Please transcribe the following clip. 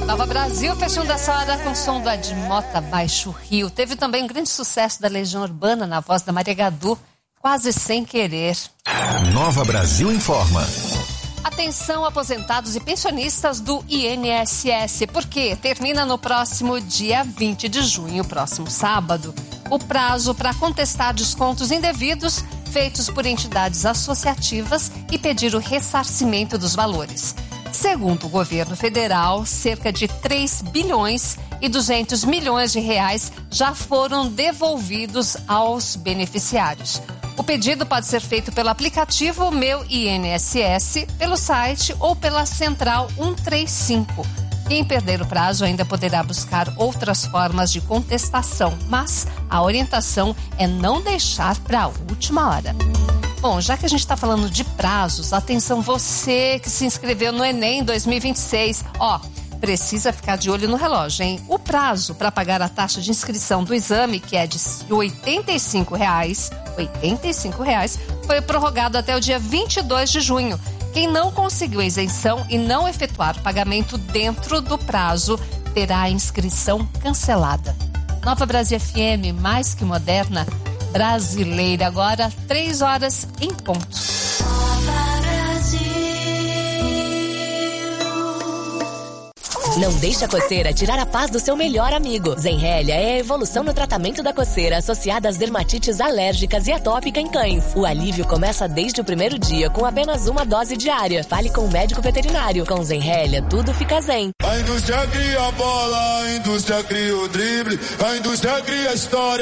Nova Brasil, fechando dessa hora com o som do Admota Baixo Rio. Teve também um grande sucesso da Legião Urbana na voz da Maria Gadu, Quase Sem Querer. Nova Brasil informa. Atenção, aposentados e pensionistas do INSS, porque termina no próximo dia 20 de junho, próximo sábado, o prazo para contestar descontos indevidos feitos por entidades associativas e pedir o ressarcimento dos valores. Segundo o governo federal, cerca de 3 bilhões e 200 milhões de reais já foram devolvidos aos beneficiários. O pedido pode ser feito pelo aplicativo Meu INSS, pelo site ou pela Central 135. Quem perder o prazo ainda poderá buscar outras formas de contestação, mas a orientação é não deixar para a última hora. Bom, já que a gente está falando de prazos, atenção você que se inscreveu no Enem 2026. Precisa ficar de olho no relógio, hein? O prazo para pagar a taxa de inscrição do exame, que é de R$ 85, foi prorrogado até o dia 22 de junho. Quem não conseguiu a isenção e não efetuar o pagamento dentro do prazo terá a inscrição cancelada. Nova Brasil FM, mais que moderna, brasileira. Agora, 3 horas em ponto. Não deixe a coceira tirar a paz do seu melhor amigo. Zenrelia é a evolução no tratamento da coceira associada às dermatites alérgicas e atópica em cães. O alívio começa desde o primeiro dia com apenas uma dose diária. Fale com o médico veterinário. Com Zenrelia, tudo fica zen. A indústria cria a bola, a indústria cria o drible, a indústria cria a história.